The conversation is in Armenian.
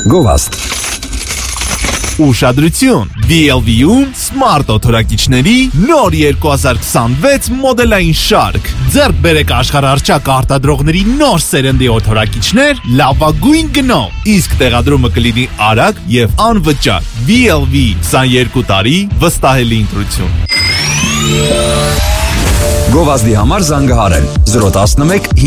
Գովաստ Ուշադրություն, VLV-ում Smart օթորակիչների նոր 2026 մոդելային շարք։ Ձեռք բերեք աշխարհառչակ արտադրողների նոր սերնդի օթորակիչներ լավագույն գնով, իսկ տեղադրումը կլինի արագ եւ անվճար։ VLV 22 տարի վստահելի ընտրություն։ Գովազդի համար զանգահարել 011